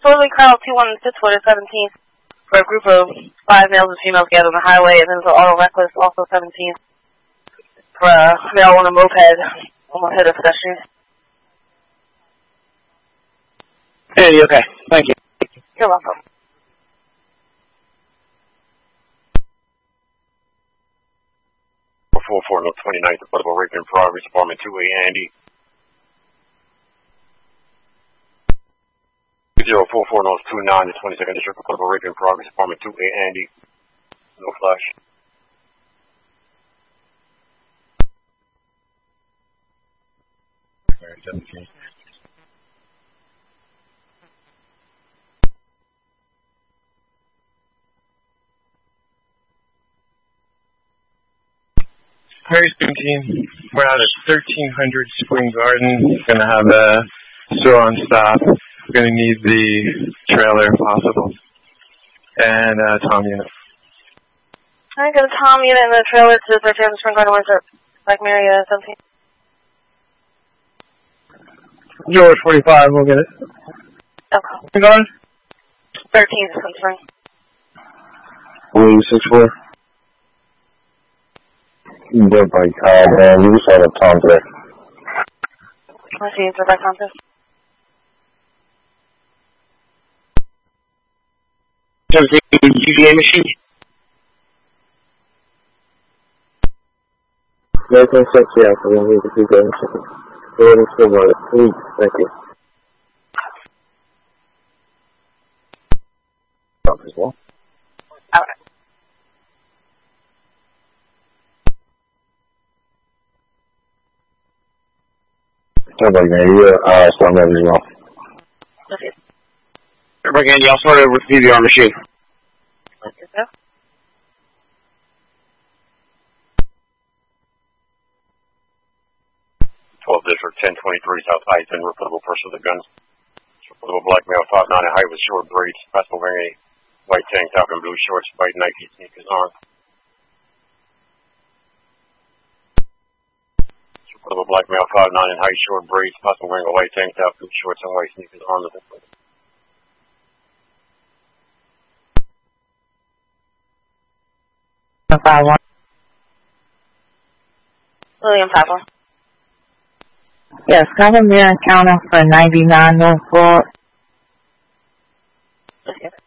Disorderly Crowd 216 for the 17th. For a group of 5 males and females gathered on the highway, and then for Auto Reckless, also 17th. For a male on a moped, almost hit a pedestrian. Hey, okay. Thank you. You're welcome. Before 4 North 29th, Affordable Rape in Progress, Apartment 2A, Andy. 044 North 29, the 22nd District, Affordable Rape in Progress, Apartment 2A, Andy. No flash. Very 17. Harry Spoon Team, we're out at 1300 Spring Garden. We're going to have the store on stop. We're going to need the trailer if possible. And Tom unit. I got a Tom unit in the trailer to 1300 Spring Garden. Where's it? Like Mary 17. George 45, we'll get it. Okay. Spring Garden? 13 is Spring. William 64. Good by man. You just had a Tom there. Let's see, for that contest. UVA machine? American 6, yeah, so we'll need to keep going. Golden Silver, please, thank you. As well. Alright. Somebody, man, you're storm as well. Okay. Everybody, Andy, I'll start with DVR machine. Okay, so. 12 District 1023 South I-10, reportable person with a gun. Reportable black male, 5'9" in height with short braids, possible wearing a white tank top and blue shorts, white Nike sneakers on. Reportable black male, 5'9" in height, short braids, possible wearing a white tank top, blue shorts, and white sneakers on. William 51. Yes, cover me encounter for 99 North Broad. Okay.